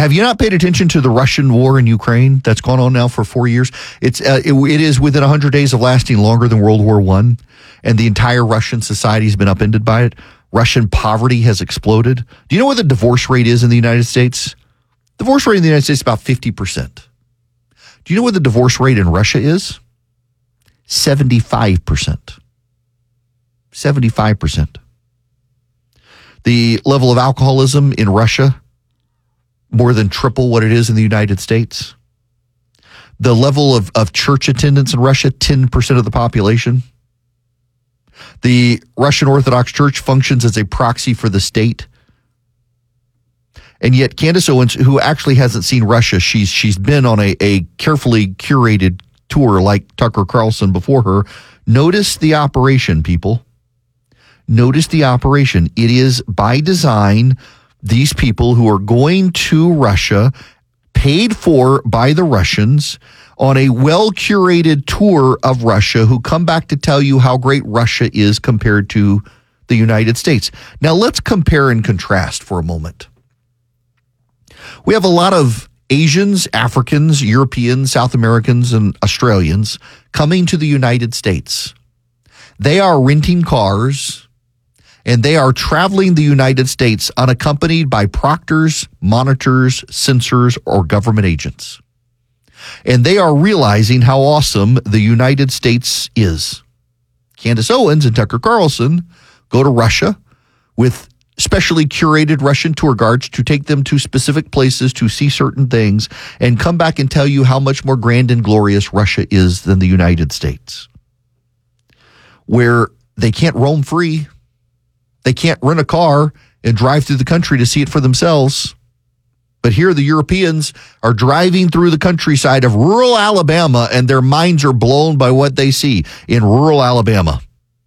have you not paid attention to the Russian war in Ukraine that's gone on now for 4 years? It is within 100 days of lasting longer than World War I, and the entire Russian society has been upended by it. Russian poverty has exploded. Do you know what the divorce rate is in the United States? Divorce rate in the United States is about 50%. Do you know what the divorce rate in Russia is? 75%. 75%. The level of alcoholism in Russia, more than triple what it is in the United States. The level of church attendance in Russia, 10% of the population. The Russian Orthodox Church functions as a proxy for the state. And yet Candace Owens, who actually hasn't seen Russia, she's been on a carefully curated tour like Tucker Carlson before her. Notice the operation, people. Notice the operation. It is by design. These people who are going to Russia, paid for by the Russians, on a well-curated tour of Russia, who come back to tell you how great Russia is compared to the United States. Now, let's compare and contrast for a moment. We have a lot of Asians, Africans, Europeans, South Americans, and Australians coming to the United States. They are renting cars, and they are traveling the United States unaccompanied by proctors, monitors, censors, or government agents. And they are realizing how awesome the United States is. Candace Owens and Tucker Carlson go to Russia with specially curated Russian tour guides to take them to specific places to see certain things and come back and tell you how much more grand and glorious Russia is than the United States, where they can't roam free. They can't rent a car and drive through the country to see it for themselves. But here the Europeans are driving through the countryside of rural Alabama, and their minds are blown by what they see in rural Alabama.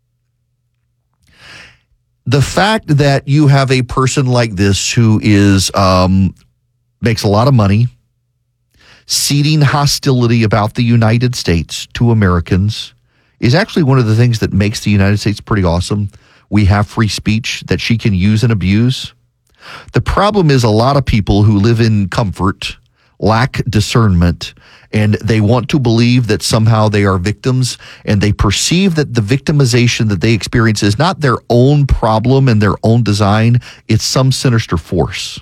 The fact that you have a person like this who is makes a lot of money, seeding hostility about the United States to Americans, is actually one of the things that makes the United States pretty awesome. We have free speech that she can use and abuse. The problem is a lot of people who live in comfort lack discernment, and they want to believe that somehow they are victims, and they perceive that the victimization that they experience is not their own problem and their own design, it's some sinister force.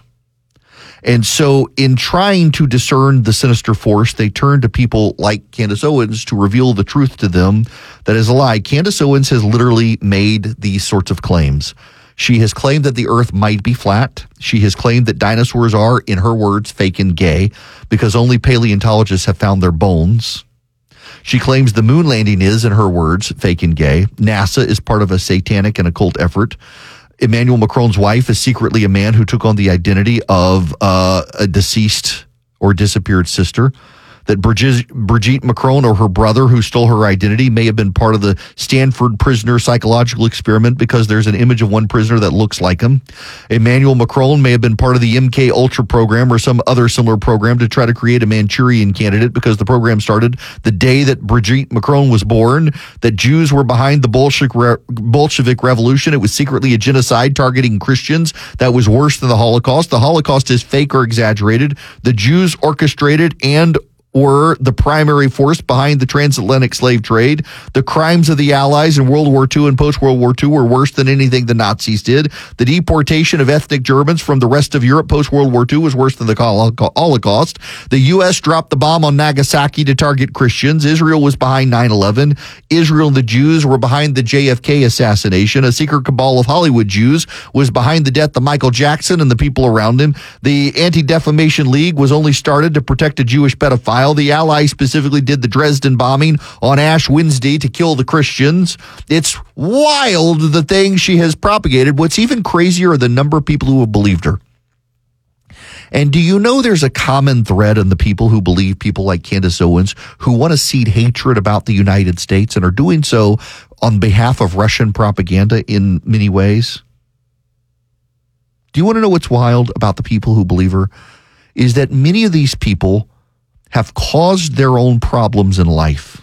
And so in trying to discern the sinister force, they turn to people like Candace Owens to reveal the truth to them that is a lie. Candace Owens has literally made these sorts of claims. She has claimed that the earth might be flat. She has claimed that dinosaurs are, in her words, fake and gay because only paleontologists have found their bones. She claims the moon landing is, in her words, fake and gay. NASA is part of a satanic and occult effort. Emmanuel Macron's wife is secretly a man who took on the identity of a deceased or disappeared sister. That Brigitte Macron, or her brother who stole her identity, may have been part of the Stanford prisoner psychological experiment because there's an image of one prisoner that looks like him. Emmanuel Macron may have been part of the MK Ultra program or some other similar program to try to create a Manchurian candidate because the program started the day that Brigitte Macron was born, that Jews were behind the Bolshevik Revolution. It was secretly a genocide targeting Christians that was worse than the Holocaust. The Holocaust is fake or exaggerated. The Jews orchestrated and were the primary force behind the transatlantic slave trade. The crimes of the Allies in World War II and post-World War II were worse than anything the Nazis did. The deportation of ethnic Germans from the rest of Europe post-World War II was worse than the Holocaust. The U.S. dropped the bomb on Nagasaki to target Christians. Israel was behind 9/11. Israel and the Jews were behind the JFK assassination. A secret cabal of Hollywood Jews was behind the death of Michael Jackson and the people around him. The Anti-Defamation League was only started to protect a Jewish pedophile. The Allies specifically did the Dresden bombing on Ash Wednesday to kill the Christians. It's wild the things she has propagated. What's even crazier are the number of people who have believed her. And do you know there's a common thread in the people who believe people like Candace Owens who want to seed hatred about the United States and are doing so on behalf of Russian propaganda in many ways? Do you want to know what's wild about the people who believe her? Is that many of these people have caused their own problems in life.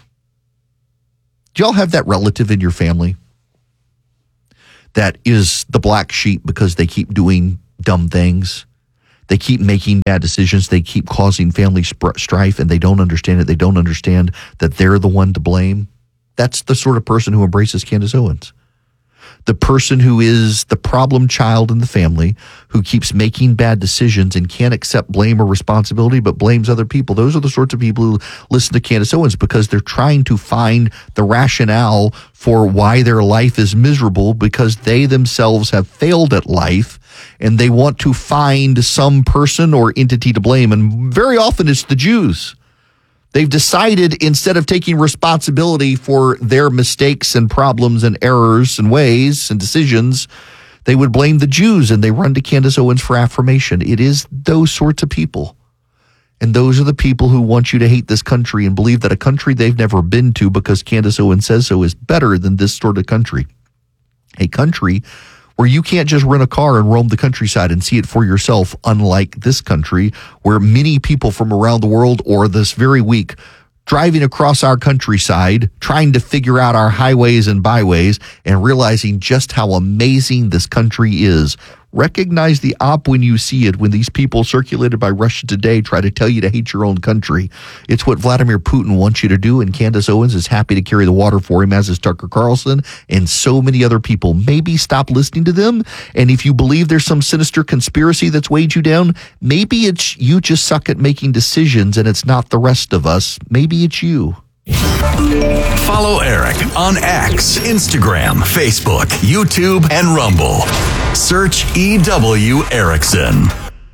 Do y'all have that relative in your family that is the black sheep because they keep doing dumb things? They keep making bad decisions. They keep causing family strife, and they don't understand it. They don't understand that they're the one to blame. That's the sort of person who embraces Candace Owens. The person who is the problem child in the family, who keeps making bad decisions and can't accept blame or responsibility, but blames other people. Those are the sorts of people who listen to Candace Owens because they're trying to find the rationale for why their life is miserable because they themselves have failed at life, and they want to find some person or entity to blame. And very often it's the Jews. They've decided instead of taking responsibility for their mistakes and problems and errors and ways and decisions, they would blame the Jews, and they run to Candace Owens for affirmation. It is those sorts of people. And those are the people who want you to hate this country and believe that a country they've never been to because Candace Owens says so is better than this sort of country. A country where you can't just rent a car and roam the countryside and see it for yourself, unlike this country, where many people from around the world or this very week driving across our countryside, trying to figure out our highways and byways and realizing just how amazing this country is. Recognize the op when you see it, when these people circulated by Russia Today try to tell you to hate your own country. It's what Vladimir Putin wants you to do, and Candace Owens is happy to carry the water for him, as is Tucker Carlson and so many other people. Maybe stop listening to them, and if you believe there's some sinister conspiracy that's weighed you down, maybe it's you just suck at making decisions and it's not the rest of us. Maybe it's you. Follow Eric on X, Instagram, Facebook, YouTube, and Rumble. Search EW Erickson.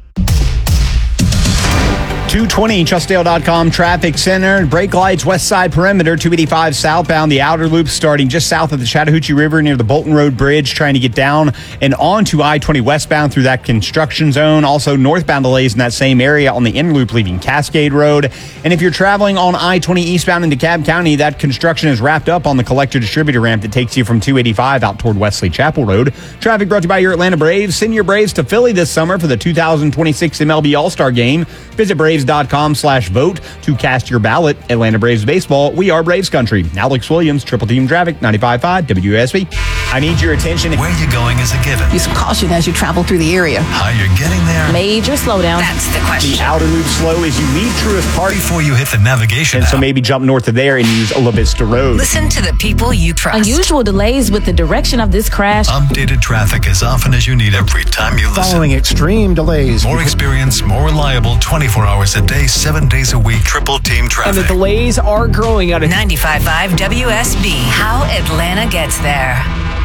220 Trustdale.com traffic center. Brake lights west side perimeter, 285 southbound. The outer loop starting just south of the Chattahoochee River near the Bolton Road Bridge, trying to get down and onto I-20 westbound through that construction zone. Also northbound delays in that same area on the inner loop leaving Cascade Road. And if you're traveling on I-20 eastbound in DeKalb County, that construction is wrapped up on the collector distributor ramp that takes you from 285 out toward Wesley Chapel Road. Traffic brought to you by your Atlanta Braves. Send your Braves to Philly this summer for the 2026 MLB All-Star Game. Visit Braves.com/vote to cast your ballot. Atlanta Braves baseball. We are Braves country. Alex Williams, Triple Team Traffic, 95.5 WSB. I need your attention. Where you're going is a given. Use caution as you travel through the area. How you're getting there. Major slowdown. That's the question. The outer loop slow as you leave Truist Park. Before you hit the navigation And so app. maybe jump north of there and use La Vista Road. Listen to the people you trust. Unusual delays with the direction of this crash. Updated traffic as often as you need every time you listen. Following extreme delays. More experience, more reliable, 24 hours a day, 7 days a week. Triple Team And Traffic. the delays are growing out of 95.5 WSB. How Atlanta gets there.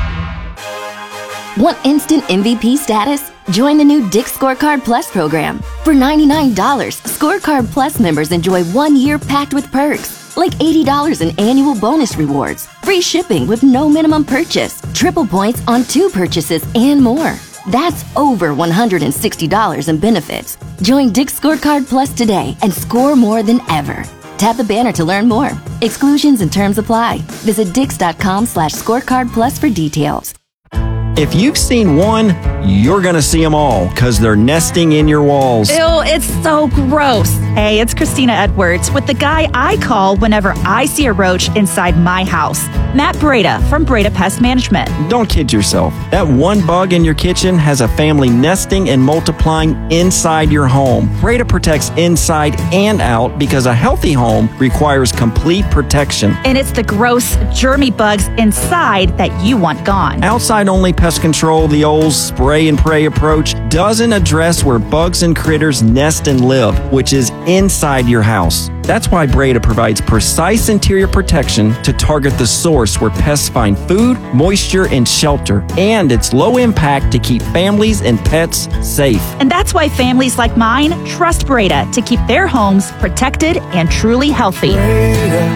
Want instant MVP status? Join the new Dick's Scorecard Plus program. For $99, Scorecard Plus members enjoy 1 year packed with perks, like $80 in annual bonus rewards, free shipping with no minimum purchase, triple points on 2 purchases, and more. That's over $160 in benefits. Join Dick's Scorecard Plus today and score more than ever. Tap the banner to learn more. Exclusions and terms apply. Visit Dix.com/scorecard plus for details. If you've seen one, you're going to see them all because they're nesting in your walls. Ew, it's so gross. Hey, it's Christina Edwards with the guy I call whenever I see a roach inside my house. Matt Breda from Breda Pest Management. Don't kid yourself. That one bug in your kitchen has a family nesting and multiplying inside your home. Breda protects inside and out because a healthy home requires complete protection. And it's the gross, germy bugs inside that you want gone. Outside-only pest control, the old spray and pray approach, doesn't address where bugs and critters nest and live, which is inside your house. That's why Breda provides precise interior protection to target the source where pests find food, moisture, and shelter. And it's low impact to keep families and pets safe. And that's why families like mine trust Breda to keep their homes protected and truly healthy. Breda,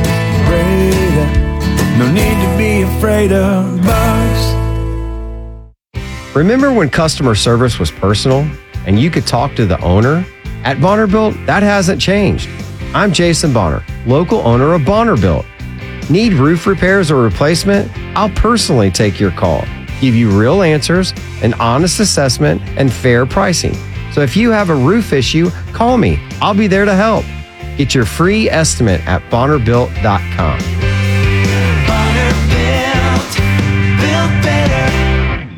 no need to be afraid of bugs. Remember when customer service was personal and you could talk to the owner? At Bonner-Built, that hasn't changed. I'm Jason Bonner, local owner of Bonner-Built. Need roof repairs or replacement? I'll personally take your call, give you real answers, an honest assessment, and fair pricing. So if you have a roof issue, call me. I'll be there to help. Get your free estimate at BonnerBuilt.com. Bonner built better.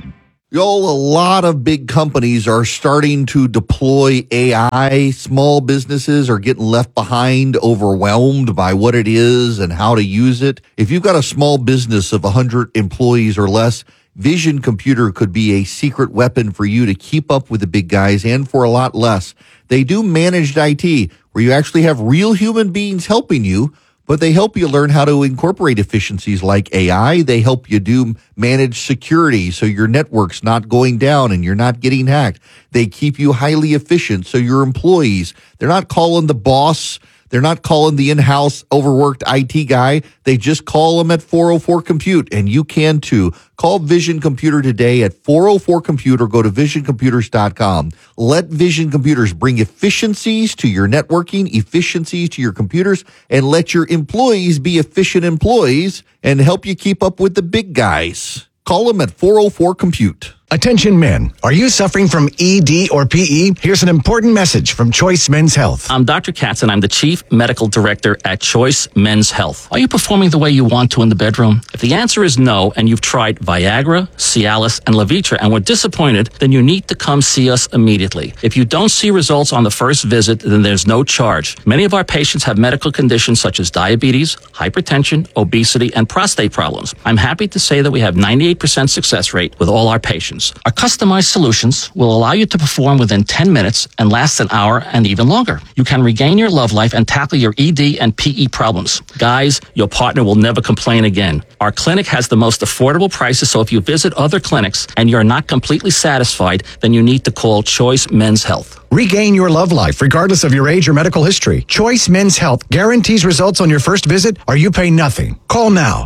A lot of big companies are starting to deploy AI. Small businesses are getting left behind, overwhelmed by what it is and how to use it. If you've got a small business of 100 employees or less, Vision Computer could be a secret weapon for you to keep up with the big guys and for a lot less. They do managed IT, where you actually have real human beings helping you, but they help you learn how to incorporate efficiencies like AI. They help you do managed security so your network's not going down and you're not getting hacked. They keep you highly efficient so your employees, they're not calling the boss. They're not calling the in-house overworked IT guy. They just call them at 404-COMPUTE, and you can too. Call Vision Computer today at 404-COMPUTE or go to visioncomputers.com. Let Vision Computers bring efficiencies to your networking, efficiencies to your computers, and let your employees be efficient employees and help you keep up with the big guys. Call them at 404-COMPUTE. Attention men, are you suffering from ED or PE? Here's an important message from Choice Men's Health. I'm Dr. Katz and I'm the Chief Medical Director at Choice Men's Health. Are you performing the way you want to in the bedroom? If the answer is no and you've tried Viagra, Cialis, and Levitra and were disappointed, then you need to come see us immediately. If you don't see results on the first visit, then there's no charge. Many of our patients have medical conditions such as diabetes, hypertension, obesity, and prostate problems. I'm happy to say that we have 98% success rate with all our patients. Our customized solutions will allow you to perform within 10 minutes and last an hour and even longer. You can regain your love life and tackle your ED and PE problems. Guys, your partner will never complain again. Our clinic has the most affordable prices, so if you visit other clinics and you're not completely satisfied, then you need to call Choice Men's Health. Regain your love life regardless of your age or medical history. Choice Men's Health guarantees results on your first visit or you pay nothing. Call now,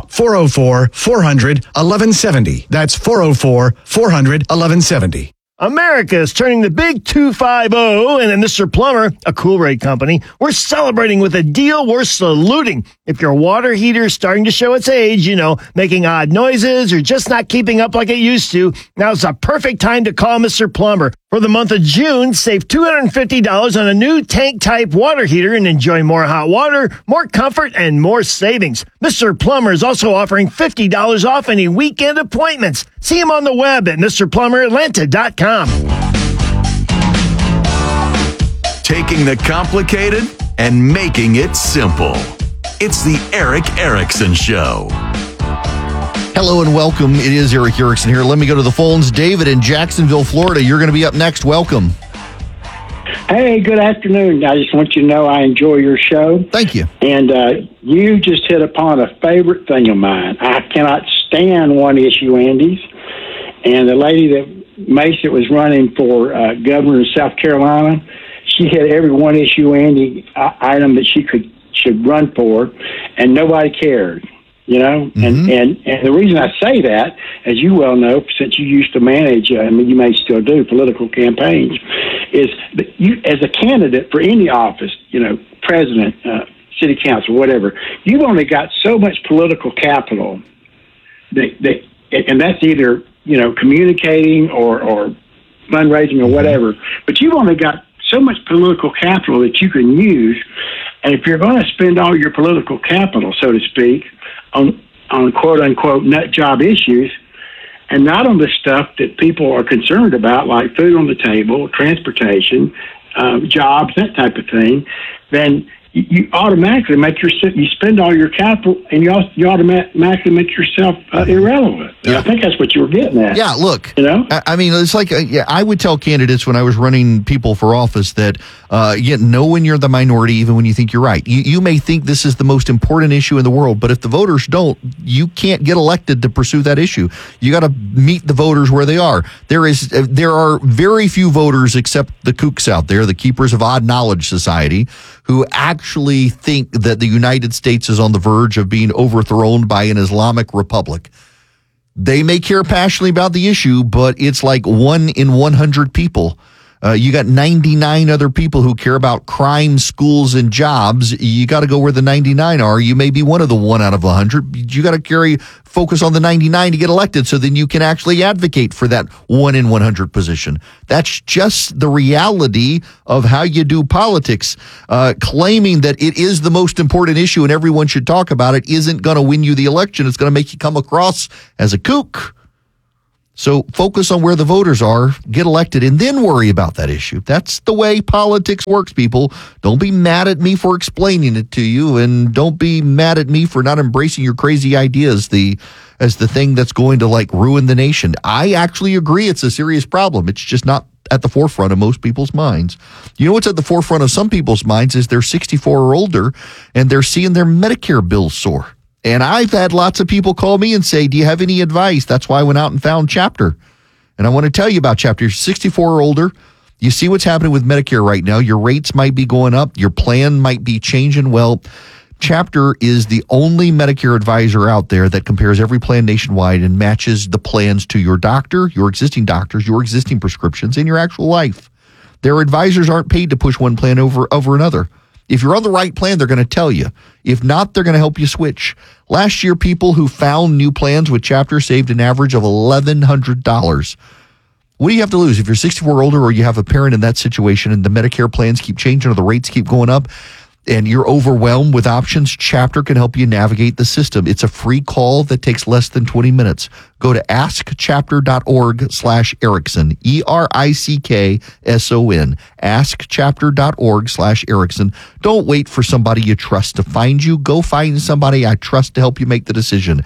404-400-1170. That's 404-400-1170. America is turning the big 250, and at Mr. Plumber, a cool rate company, we're celebrating with a deal worth saluting. If your water heater is starting to show its age, making odd noises or just not keeping up like it used to, now's the perfect time to call Mr. Plumber. For the month of June, save $250 on a new tank-type water heater and enjoy more hot water, more comfort, and more savings. Mr. Plumber is also offering $50 off any weekend appointments. See him on the web at MrPlumberAtlanta.com. Taking the complicated and making it simple. It's the Eric Erickson Show. Hello and welcome. It is Eric Erickson here. Let me go to the phones. David in Jacksonville, Florida. You're going to be up next. Welcome. Hey, good afternoon. I just want you to know I enjoy your show. Thank you. And you just hit upon a favorite thing of mine. I cannot stand one-issue Andes. And the lady that was running for governor of South Carolina, she had every one-issue Andy item that she should run for, and nobody cared. Mm-hmm. And the reason I say that, as you well know, since you used to manage, you may still do political campaigns, is that you, as a candidate for any office, president, city council, whatever, you've only got so much political capital and that's either, communicating or fundraising or whatever, but you've only got so much political capital that you can use. And if you're going to spend all your political capital, so to speak, on quote unquote nut job issues, and not on the stuff that people are concerned about, like food on the table, transportation, jobs, that type of thing, then you automatically you spend all your capital, and you automatically make yourself irrelevant. Yeah. I think that's what you were getting at. Yeah, look, it's like I would tell candidates when I was running people for office that know when you're the minority, even when you think you're right. You may think this is the most important issue in the world, but if the voters don't, you can't get elected to pursue that issue. You got to meet the voters where they are. There are very few voters, except the kooks out there, the keepers of odd knowledge society, who actually think that the United States is on the verge of being overthrown by an Islamic republic. They may care passionately about the issue, but it's like 1 in 100 people. You got 99 other people who care about crime, schools, and jobs. You got to go where the 99 are. You may be one of the 1 out of 100. You got to focus on the 99 to get elected, so then you can actually advocate for that 1 in 100 position. That's just the reality of how you do politics. Claiming that it is the most important issue and everyone should talk about it isn't going to win you the election. It's going to make you come across as a kook. So focus on where the voters are, get elected, and then worry about that issue. That's the way politics works, people. Don't be mad at me for explaining it to you, and don't be mad at me for not embracing your crazy ideas as the thing that's going to ruin the nation. I actually agree it's a serious problem. It's just not at the forefront of most people's minds. You know what's at the forefront of some people's minds is they're 64 or older, and they're seeing their Medicare bills soar. And I've had lots of people call me and say, do you have any advice? That's why I went out and found Chapter. And I want to tell you about Chapter. You're 64 or older. You see what's happening with Medicare right now. Your rates might be going up. Your plan might be changing. Well, Chapter is the only Medicare advisor out there that compares every plan nationwide and matches the plans to your doctor, your existing doctors, your existing prescriptions, and your actual life. Their advisors aren't paid to push one plan over another. If you're on the right plan, they're going to tell you. If not, they're going to help you switch. Last year, people who found new plans with Chapter saved an average of $1,100. What do you have to lose? If you're 64 or older, or you have a parent in that situation and the Medicare plans keep changing or the rates keep going up, and you're overwhelmed with options, Chapter can help you navigate the system. It's a free call that takes less than 20 minutes. Go to askchapter.org/Erickson, ERICKSON, askchapter.org/Erickson. Don't wait for somebody you trust to find you. Go find somebody I trust to help you make the decision.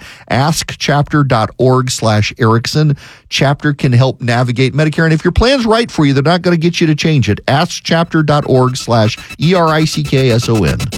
Askchapter.org/Erickson. Chapter can help navigate Medicare. And if your plan's right for you, they're not going to get you to change it. Askchapter.org/ERICKSON.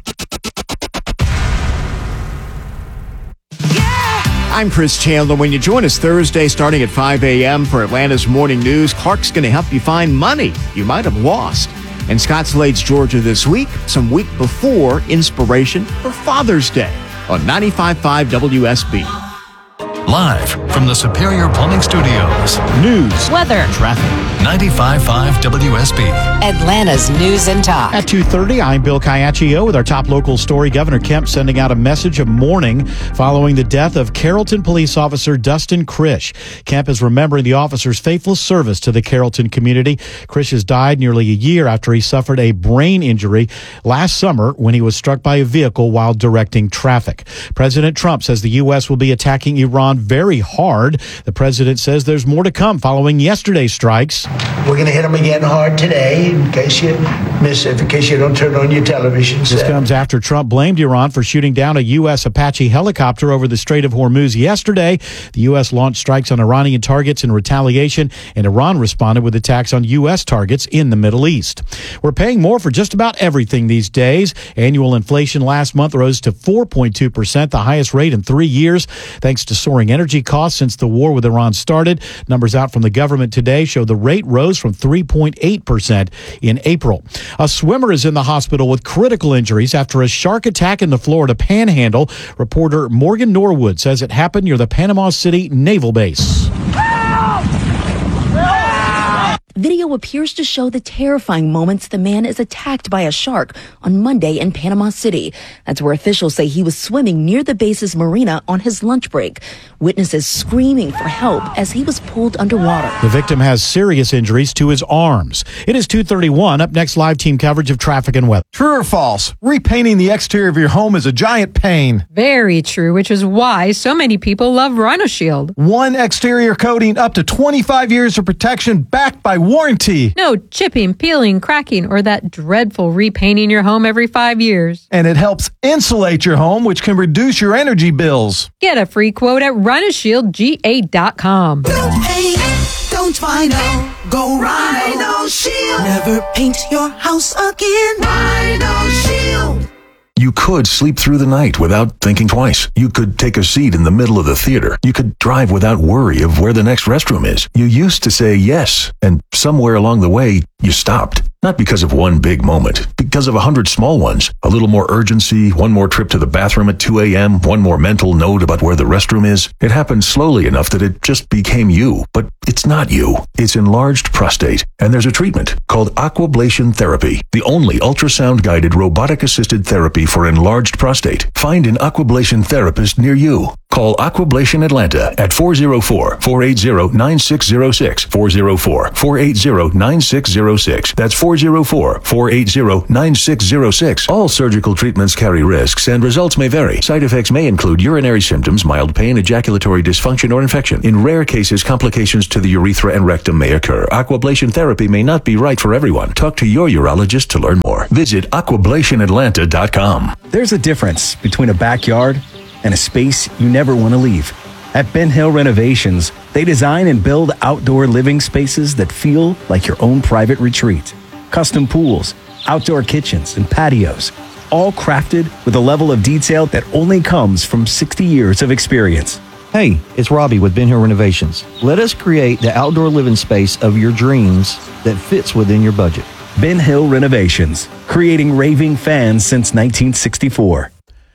I'm Chris Chandler. When you join us Thursday starting at 5 a.m. for Atlanta's Morning News, Clark's going to help you find money you might have lost. In Scottsdale, Georgia this week, some week before inspiration for Father's Day on 95.5 WSB. Live from the Superior Plumbing Studios. News, weather, traffic. 95.5 WSB. Atlanta's News and Talk. At 2:30, I'm Bill Caiaccio with our top local story. Governor Kemp sending out a message of mourning following the death of Carrollton police officer Dustin Krish. Kemp is remembering the officer's faithful service to the Carrollton community. Krish has died nearly a year after he suffered a brain injury last summer when he was struck by a vehicle while directing traffic. President Trump says the U.S. will be attacking Iran very hard. The president says there's more to come following yesterday's strikes. We're going to hit them again hard today in case you miss it, in case you don't turn on your television set. This comes after Trump blamed Iran for shooting down a U.S. Apache helicopter over the Strait of Hormuz yesterday. The U.S. launched strikes on Iranian targets in retaliation, and Iran responded with attacks on U.S. targets in the Middle East. We're paying more for just about everything these days. Annual inflation last month rose to 4.2%, the highest rate in 3 years, thanks to soaring energy costs since the war with Iran started. Numbers out from the government today show the rate rose from 3.8% in April. A swimmer is in the hospital with critical injuries after a shark attack in the Florida Panhandle. Reporter Morgan Norwood says it happened near the Panama City Naval Base. Video appears to show the terrifying moments the man is attacked by a shark on Monday in Panama City. That's where officials say he was swimming near the base's marina on his lunch break. Witnesses screaming for help as he was pulled underwater. The victim has serious injuries to his arms. It is 2:31. Up next, live team coverage of traffic and weather. True or false? Repainting the exterior of your home is a giant pain. Very true, which is why so many people love Rhino Shield. One exterior coating, up to 25 years of protection, backed by warranty. No chipping, peeling, cracking, or that dreadful repainting your home every 5 years. And it helps insulate your home, which can reduce your energy bills. Get a free quote at RhinoShieldGA.com. Don't paint, don't vinyl, go Rhino Shield. Never paint your house again. Rhino Shield. You could sleep through the night without thinking twice. You could take a seat in the middle of the theater. You could drive without worry of where the next restroom is. You used to say yes, and somewhere along the way, you stopped. Not because of one big moment, because of 100 small ones. A little more urgency, one more trip to the bathroom at 2 a.m., one more mental note about where the restroom is. It happened slowly enough that it just became you. But it's not you. It's enlarged prostate. And there's a treatment called Aquablation Therapy, the only ultrasound-guided robotic-assisted therapy for enlarged prostate. Find an Aquablation therapist near you. Call Aquablation Atlanta at 404-480-9606. 404-480-9606. That's 404-480-9606. All surgical treatments carry risks and results may vary. Side effects may include urinary symptoms, mild pain, ejaculatory dysfunction, or infection. In rare cases, complications to the urethra and rectum may occur. Aquablation therapy may not be right for everyone. Talk to your urologist to learn more. Visit aquablationatlanta.com. There's a difference between a backyard and a space you never want to leave. At Ben Hill Renovations, they design and build outdoor living spaces that feel like your own private retreat. Custom pools, outdoor kitchens, and patios, all crafted with a level of detail that only comes from 60 years of experience. Hey, it's Robbie with Ben Hill Renovations. Let us create the outdoor living space of your dreams that fits within your budget. Ben Hill Renovations, creating raving fans since 1964.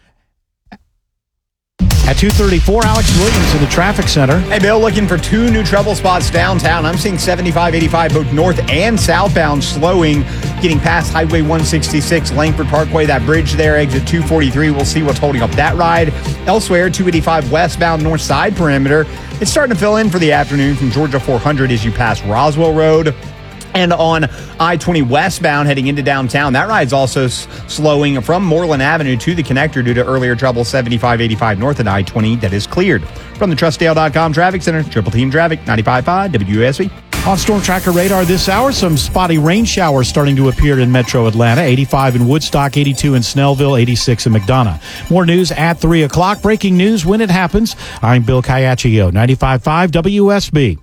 At 2:34, Alex Williams in the traffic center. Hey, Bill, looking for two new trouble spots downtown. I'm seeing 75, 85, both north and southbound slowing, getting past Highway 166, Langford Parkway, that bridge there, exit 243. We'll see what's holding up that ride. Elsewhere, 285 westbound north side perimeter. It's starting to fill in for the afternoon from Georgia 400 as you pass Roswell Road. And on I-20 westbound heading into downtown, that ride's also slowing from Moreland Avenue to the connector due to earlier trouble 75-85 north of I-20 that is cleared. From the Trustdale.com Traffic Center, Triple Team Traffic, 95.5 WSB. On Storm Tracker radar this hour, some spotty rain showers starting to appear in metro Atlanta. 85 in Woodstock, 82 in Snellville, 86 in McDonough. More news at 3 o'clock. Breaking news when it happens. I'm Bill Caiaccio, 95.5 WSB.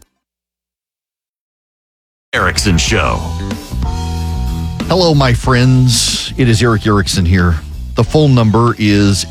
Erickson Show. Hello, my friends. It is Eric Erickson here. The phone number is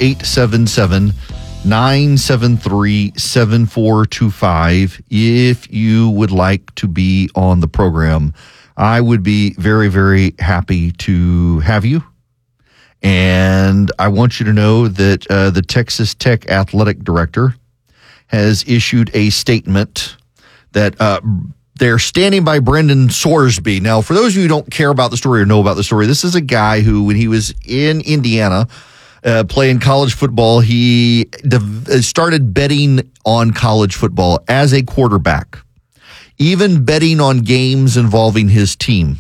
877-973-7425. If you would like to be on the program, I would be very, very happy to have you. And I want you to know that the Texas Tech athletic director has issued a statement that they're standing by Brendan Sorsby. Now, for those of you who don't care about the story or know about the story, this is a guy who, when he was in Indiana playing college football, he started betting on college football as a quarterback, even betting on games involving his team.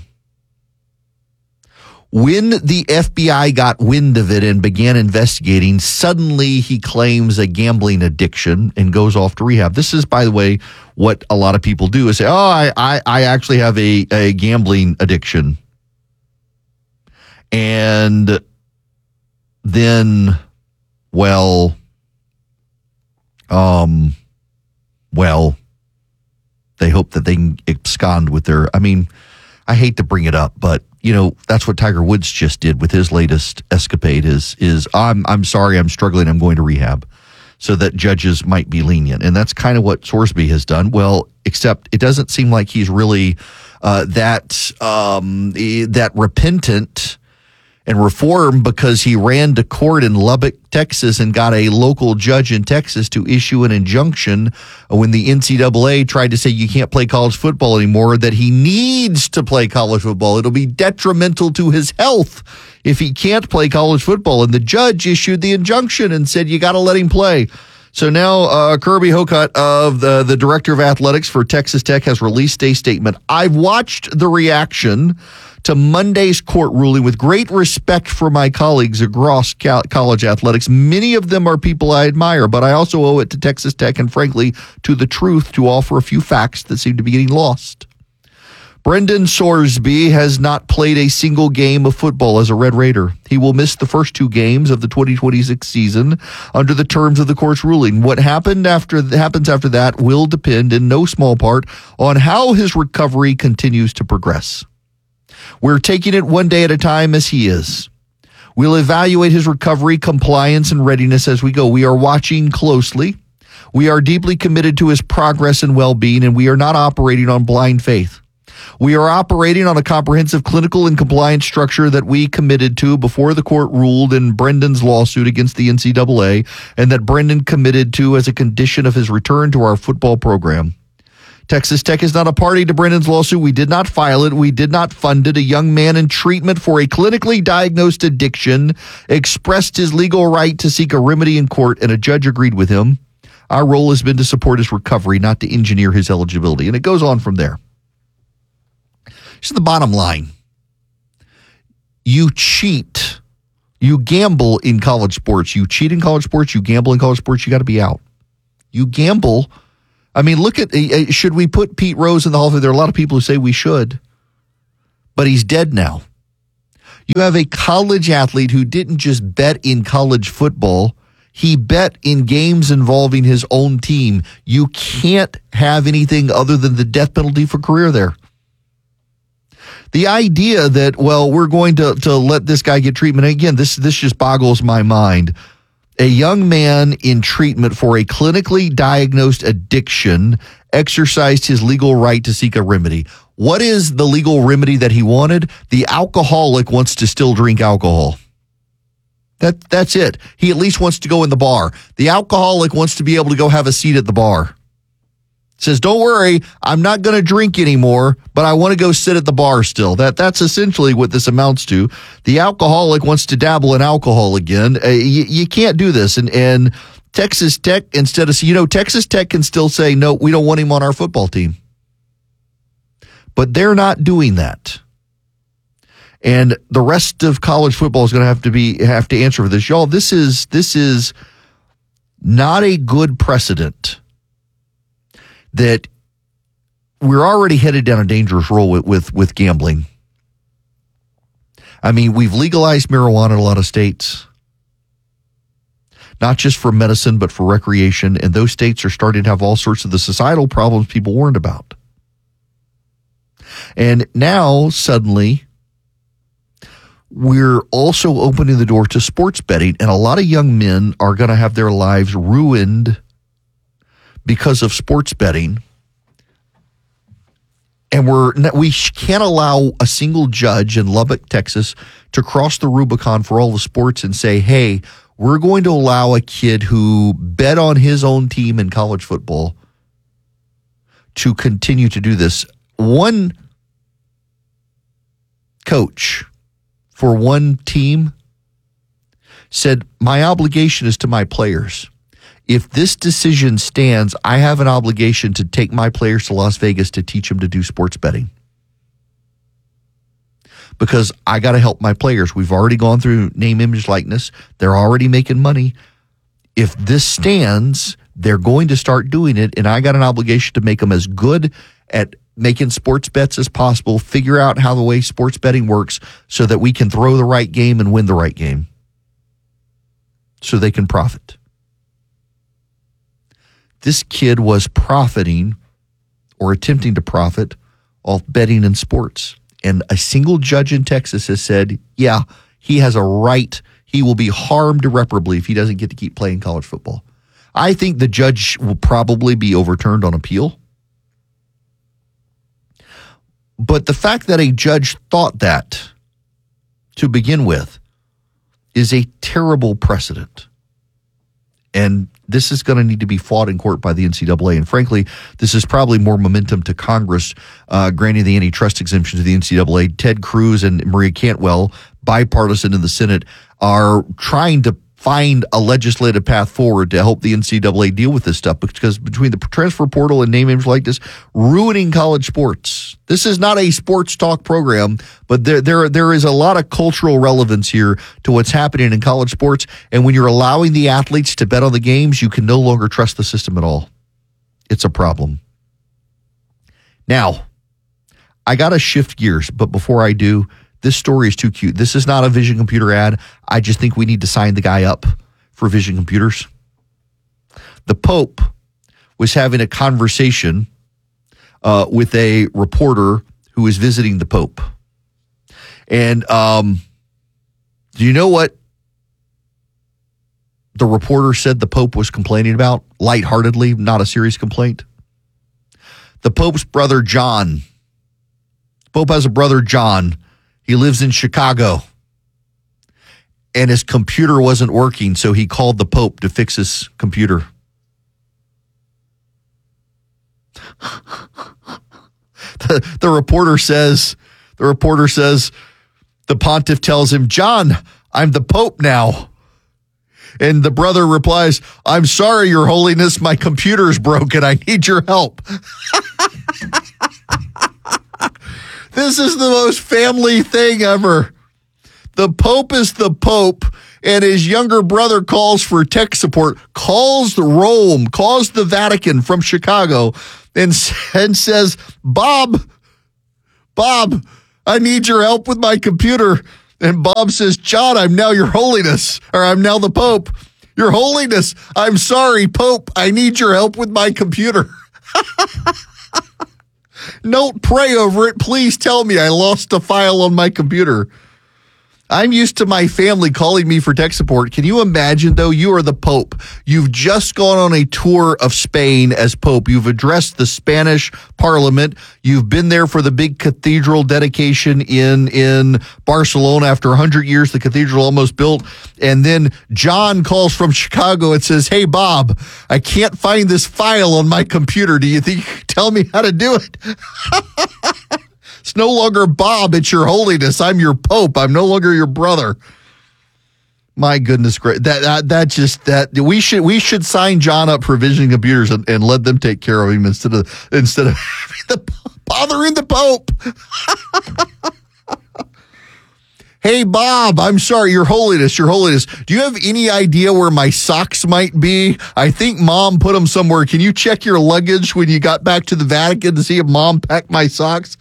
When the FBI got wind of it and began investigating, suddenly he claims a gambling addiction and goes off to rehab. This is, by the way, what a lot of people do is say, oh, I actually have a gambling addiction. And then, well, they hope that they can abscond with their, I mean, I hate to bring it up, but that's what Tiger Woods just did with his latest escapade is I'm sorry, I'm struggling, I'm going to rehab, so that judges might be lenient. And that's kind of what Sorsby has done. Well, except it doesn't seem like he's really that repentant and reformed, because he ran to court in Lubbock, Texas, and got a local judge in Texas to issue an injunction when the NCAA tried to say you can't play college football anymore, that he needs to play college football. It'll be detrimental to his health if he can't play college football. And the judge issued the injunction and said you got to let him play. So now Kirby Hocutt, of the director of athletics for Texas Tech, has released a statement. I've watched the reaction to Monday's court ruling with great respect for my colleagues across college athletics. Many of them are people I admire, but I also owe it to Texas Tech and, frankly, to the truth to offer a few facts that seem to be getting lost. Brendan Sorsby has not played a single game of football as a Red Raider. He will miss the first 2 games of the 2026 season under the terms of the court's ruling. What happens after that will depend in no small part on how his recovery continues to progress. We're taking it one day at a time, as he is. We'll evaluate his recovery, compliance, and readiness as we go. We are watching closely. We are deeply committed to his progress and well-being, and we are not operating on blind faith. We are operating on a comprehensive clinical and compliance structure that we committed to before the court ruled in Brendan's lawsuit against the NCAA, and that Brendan committed to as a condition of his return to our football program. Texas Tech is not a party to Brendan's lawsuit. We did not file it. We did not fund it. A young man in treatment for a clinically diagnosed addiction expressed his legal right to seek a remedy in court, and a judge agreed with him. Our role has been to support his recovery, not to engineer his eligibility. And it goes on from there. This is the bottom line. You cheat. You gamble in college sports. You cheat in college sports. You gamble in college sports. You got to be out. You gamble. I mean, look at, should we put Pete Rose in the Hall of Fame? There are a lot of people who say we should, but he's dead now. You have a college athlete who didn't just bet in college football. He bet in games involving his own team. You can't have anything other than the death penalty for career there. The idea that, well, we're going to let this guy get treatment. Again, this just boggles my mind. A young man in treatment for a clinically diagnosed addiction exercised his legal right to seek a remedy. What is the legal remedy that he wanted? The alcoholic wants to still drink alcohol. That's it. He at least wants to go in the bar. The alcoholic wants to be able to go have a seat at the bar. Says, don't worry, I'm not going to drink anymore, but I want to go sit at the bar still. That's essentially what this amounts to. The alcoholic wants to dabble in alcohol again. You can't do this. And Texas Tech, instead of, Texas Tech can still say, no, we don't want him on our football team. But they're not doing that. And the rest of college football is going to have to answer for this. Y'all, this is not a good precedent. That we're already headed down a dangerous road with gambling. I mean, we've legalized marijuana in a lot of states, not just for medicine, but for recreation. And those states are starting to have all sorts of the societal problems people warned about. And now, suddenly, we're also opening the door to sports betting. And a lot of young men are going to have their lives ruined because of sports betting. And we can't allow a single judge in Lubbock, Texas, to cross the Rubicon for all the sports and say, hey, we're going to allow a kid who bet on his own team in college football to continue to do this. One coach for one team said, my obligation is to my players. If this decision stands, I have an obligation to take my players to Las Vegas to teach them to do sports betting. Because I got to help my players. We've already gone through name, image, likeness. They're already making money. If this stands, they're going to start doing it, and I got an obligation to make them as good at making sports bets as possible, figure out how the way sports betting works so that we can throw the right game and win the right game so they can profit. This kid was profiting or attempting to profit off betting in sports. And a single judge in Texas has said, yeah, he has a right. He will be harmed irreparably if he doesn't get to keep playing college football. I think the judge will probably be overturned on appeal. But the fact that a judge thought that to begin with is a terrible precedent. And this is going to need to be fought in court by the NCAA. And frankly, this is probably more momentum to Congress granting the antitrust exemption to the NCAA. Ted Cruz and Maria Cantwell, bipartisan in the Senate, are trying to find a legislative path forward to help the NCAA deal with this stuff, because between the transfer portal and name, image, likeness, ruining college sports. This is not a sports talk program, but there is a lot of cultural relevance here to what's happening in college sports. And when you're allowing the athletes to bet on the games, you can no longer trust the system at all. It's a problem. Now, I got to shift gears, but before I do, this story is too cute. This is not a Vision Computer ad. I just think we need to sign the guy up for Vision Computers. The Pope was having a conversation with a reporter who was visiting the Pope. And do you know what the reporter said the Pope was complaining about? Lightheartedly, not a serious complaint. The Pope's brother, John. The Pope has a brother, John. He lives in Chicago, and his computer wasn't working, so he called the Pope to fix his computer. The reporter says, the pontiff tells him, John, I'm the Pope now. And the brother replies, I'm sorry, Your Holiness, my computer's broken. I need your help. This is the most family thing ever. The Pope is the Pope, and his younger brother calls for tech support, calls Rome, calls the Vatican from Chicago, and says, Bob, I need your help with my computer. And Bob says, John, I'm now Your Holiness, or I'm now the Pope. Your Holiness, I'm sorry, Pope, I need your help with my computer. Don't pray over it. Please tell me I lost a file on my computer. I'm used to my family calling me for tech support. Can you imagine, though? You are the Pope. You've just gone on a tour of Spain as Pope. You've addressed the Spanish Parliament. You've been there for the big cathedral dedication in Barcelona. After 100 years, the cathedral almost built. And then John calls from Chicago and says, hey, Bob, I can't find this file on my computer. Do you think you can tell me how to do it? It's no longer Bob, it's Your Holiness. I'm your Pope. I'm no longer your brother. My goodness, we should sign John up for Vision Computers and let them take care of him instead of bothering the Pope. Hey, Bob, I'm sorry, Your Holiness, do you have any idea where my socks might be? I think Mom put them somewhere. Can you check your luggage when you got back to the Vatican to see if Mom packed my socks?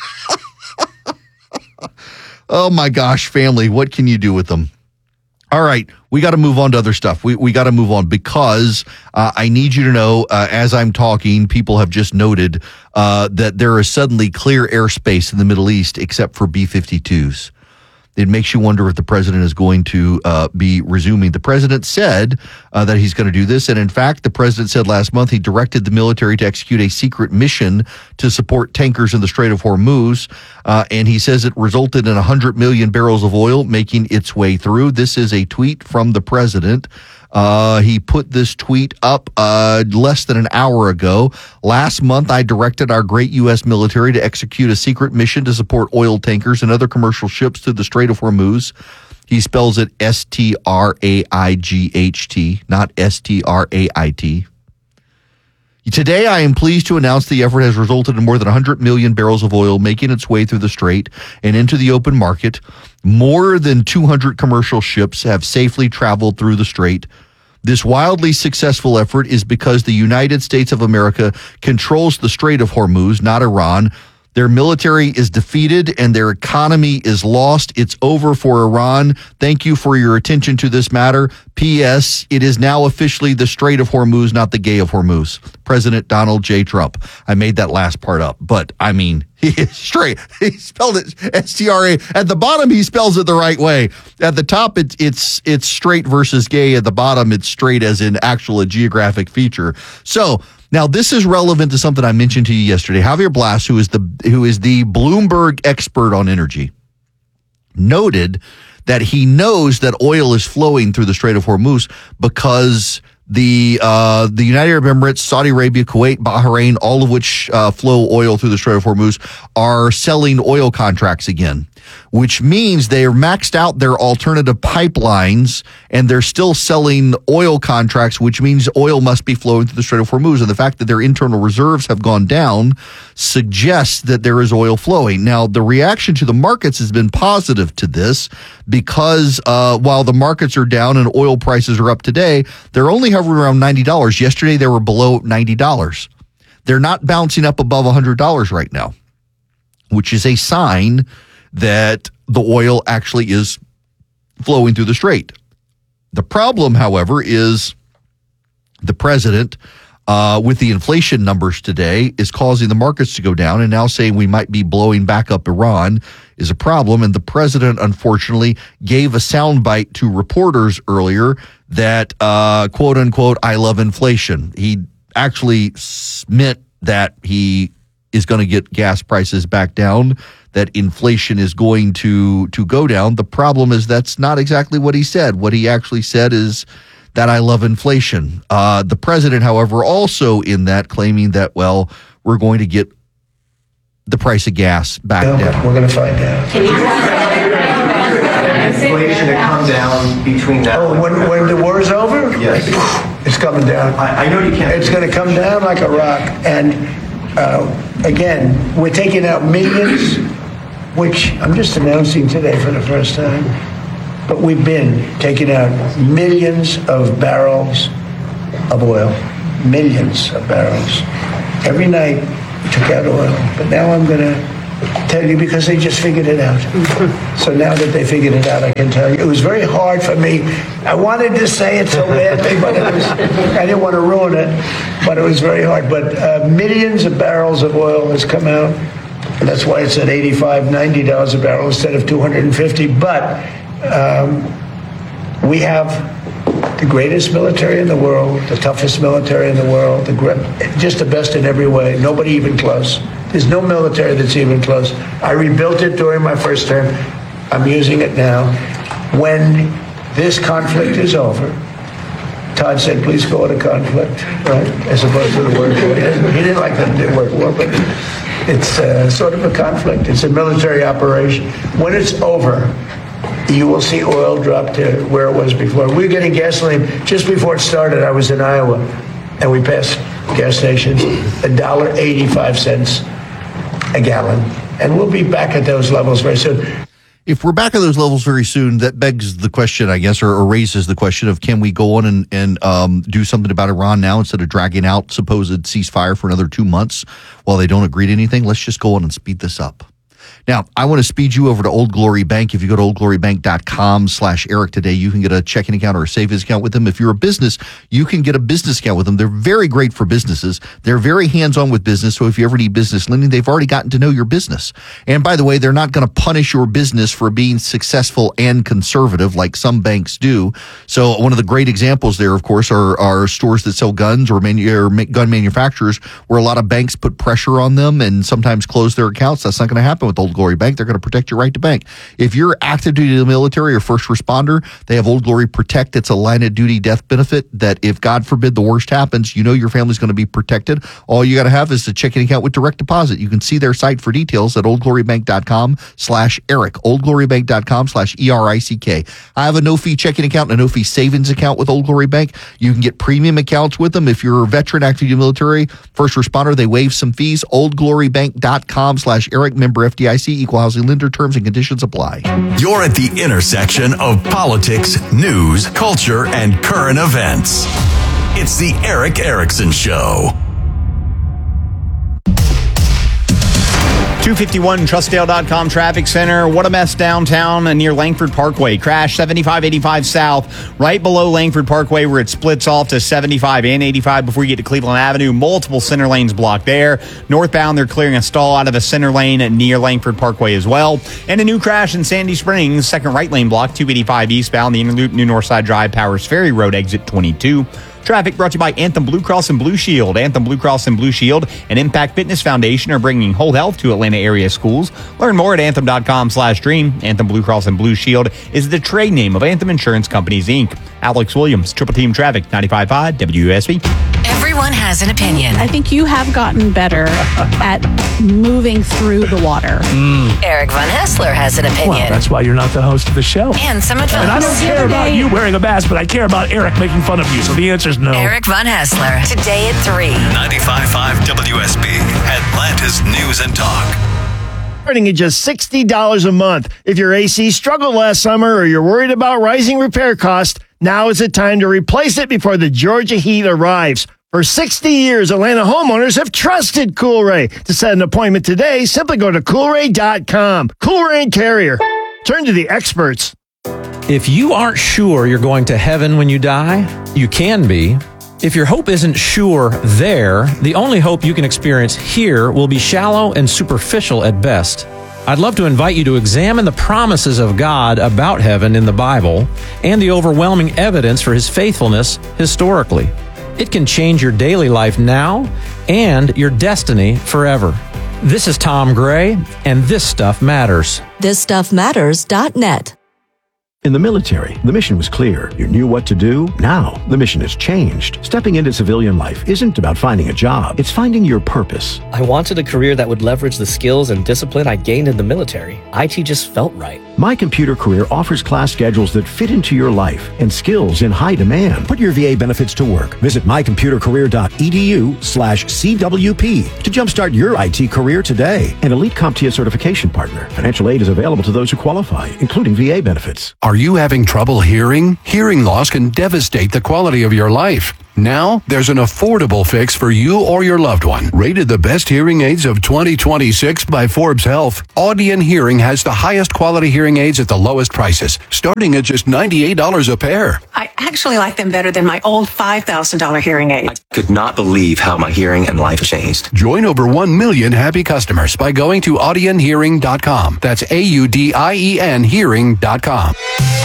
Oh, my gosh, family, what can you do with them? All right, we got to move on to other stuff. We got to move on because I need you to know, as I'm talking, people have just noted that there is suddenly clear airspace in the Middle East except for B-52s. It makes you wonder if the president is going to be resuming. The president said that he's going to do this. And in fact, the president said last month he directed the military to execute a secret mission to support tankers in the Strait of Hormuz. And he says it resulted in 100 million barrels of oil making its way through. This is a tweet from the president. He put this tweet up less than an hour ago. Last month, I directed our great U.S. military to execute a secret mission to support oil tankers and other commercial ships through the Strait of Hormuz. He spells it S-T-R-A-I-G-H-T, not S-T-R-A-I-T. Today, I am pleased to announce the effort has resulted in more than 100 million barrels of oil making its way through the strait and into the open market. More than 200 commercial ships have safely traveled through the strait. This wildly successful effort is because the United States of America controls the Strait of Hormuz, not Iran. Their military is defeated and their economy is lost. It's over for Iran. Thank you for your attention to this matter. P.S. It is now officially the Strait of Hormuz, not the Gay of Hormuz. President Donald J. Trump. I made that last part up, but I mean, he is straight. He spelled it S-T-R-A. At the bottom, he spells it the right way. At the top, it's straight versus gay. At the bottom, it's straight as in actual a geographic feature. So, now, this is relevant to something I mentioned to you yesterday. Javier Blas, who is the Bloomberg expert on energy, noted that he knows that oil is flowing through the Strait of Hormuz because the United Arab Emirates, Saudi Arabia, Kuwait, Bahrain, all of which flow oil through the Strait of Hormuz, are selling oil contracts again, which means they are maxed out their alternative pipelines and they're still selling oil contracts, which means oil must be flowing through the Strait of Hormuz. And the fact that their internal reserves have gone down suggests that there is oil flowing. Now, the reaction to the markets has been positive to this because while the markets are down and oil prices are up today, they're only hovering around $90. Yesterday, they were below $90. They're not bouncing up above $100 right now, which is a sign that the oil actually is flowing through the strait. The problem, however, is the president, with the inflation numbers today, is causing the markets to go down, and now saying we might be blowing back up Iran is a problem. And the president, unfortunately, gave a soundbite to reporters earlier that, quote unquote, I love inflation. He actually meant that he is going to get gas prices back down, that inflation is going to go down. The problem is that's not exactly what he said. What he actually said is that I love inflation. The president, however, also in that claiming that, well, we're going to get the price of gas back down. We're going to find out. Inflation to come down. down between now and when the war's over? Yes. It's coming down. I know you can't. It's going to come down like a rock. And again, we're taking out millions, which I'm just announcing today for the first time. But we've been taking out millions of barrels of oil. Millions of barrels. Every night we took out oil. But now I'm going to tell you because they just figured it out. So now that they figured it out, I can tell you. It was very hard for me. I wanted to say it so badly, but I didn't want to ruin it. But it was very hard. But millions of barrels of oil has come out. And that's why it's at $85, $90 a barrel instead of $250. But we have the greatest military in the world, the toughest military in the world, just the best in every way. Nobody even close. There's no military that's even close. I rebuilt it during my first term. I'm using it now. When this conflict is over, Todd said, please call it a conflict, right? As opposed to the word war. He didn't like the word war, but it's sort of a conflict. It's a military operation. When it's over, you will see oil drop to where it was before. We were getting gasoline just before it started. I was in Iowa, and we passed gas stations, $1.85 a gallon. And we'll be back at those levels very soon. If we're back at those levels very soon, that begs the question, I guess, or raises the question of can we go on and do something about Iran now instead of dragging out supposed ceasefire for another 2 months while they don't agree to anything? Let's just go on and speed this up. Now, I want to speed you over to Old Glory Bank. If you go to oldglorybank.com/Eric today, you can get a checking account or a savings account with them. If you're a business, you can get a business account with them. They're very great for businesses. They're very hands-on with business. So if you ever need business lending, they've already gotten to know your business. And by the way, they're not going to punish your business for being successful and conservative like some banks do. So one of the great examples there, of course, are stores that sell guns or gun manufacturers where a lot of banks put pressure on them and sometimes close their accounts. That's not going to happen with Old Glory Bank. They're going to protect your right to bank. If you're active duty in the military or first responder, they have Old Glory Protect. It's a line of duty death benefit that if God forbid the worst happens, you know your family's going to be protected. All you got to have is a checking account with direct deposit. You can see their site for details at oldglorybank.com/Eric, oldglorybank.com/ERICK. I have a no-fee checking account and a no-fee savings account with Old Glory Bank. You can get premium accounts with them. If you're a veteran, active duty military, first responder, they waive some fees. oldglorybank.com/Eric, member FDIC, equal housing lender, terms and conditions apply. You're at the intersection of politics, news, culture, and current events. It's the Erick Erickson Show. 251 Trustdale.com traffic center. What a mess downtown near Langford Parkway. Crash 7585 south, right below Langford Parkway where it splits off to 75 and 85 before you get to Cleveland Avenue. Multiple center lanes blocked there. Northbound, they're clearing a stall out of a center lane near Langford Parkway as well. And a new crash in Sandy Springs, second right lane block, 285 eastbound, the inner loop, New Northside Drive, Powers Ferry Road, exit 22. Traffic brought to you by Anthem Blue Cross and Blue Shield. Anthem Blue Cross and Blue Shield and Impact Fitness Foundation are bringing whole health to Atlanta area schools. Learn more at anthem.com/dream. Anthem Blue Cross and Blue Shield is the trade name of Anthem Insurance Companies, Inc. Alex Williams, Triple Team Traffic, 95.5 WSB. Everyone has an opinion. I think you have gotten better at moving through the water. Eric Von Haessler has an opinion. Well, that's why you're not the host of the show. And some advice. And I don't care about you wearing a mask, but I care about Eric making fun of you. So the answer is no. Eric Von Haessler, today at 3. 95.5 WSB, Atlanta's News and Talk. Starting at just $60 a month. If your AC struggled last summer or you're worried about rising repair costs, now is the time to replace it before the Georgia heat arrives. For 60 years, Atlanta homeowners have trusted Coolray. To set an appointment today, simply go to Coolray.com. Coolray Carrier. Turn to the experts. If you aren't sure you're going to heaven when you die, you can be. If your hope isn't sure there, the only hope you can experience here will be shallow and superficial at best. I'd love to invite you to examine the promises of God about heaven in the Bible and the overwhelming evidence for His faithfulness historically. It can change your daily life now and your destiny forever. This is Tom Gray, and This Stuff Matters. ThisStuffMatters.net. In the military, the mission was clear. You knew what to do. Now, the mission has changed. Stepping into civilian life isn't about finding a job. It's finding your purpose. I wanted a career that would leverage the skills and discipline I gained in the military. IT just felt right. My Computer Career offers class schedules that fit into your life and skills in high demand. Put your VA benefits to work. Visit mycomputercareer.edu/CWP to jumpstart your IT career today. An elite CompTIA certification partner. Financial aid is available to those who qualify, including VA benefits. Are you having trouble hearing? Hearing loss can devastate the quality of your life. Now, there's an affordable fix for you or your loved one. Rated the best hearing aids of 2026 by Forbes Health, Audion Hearing has the highest quality hearing aids at the lowest prices, starting at just $98 a pair. I actually like them better than my old $5,000 hearing aid. I could not believe how my hearing and life changed. Join over 1 million happy customers by going to audionhearing.com. That's AUDIEN hearing.com.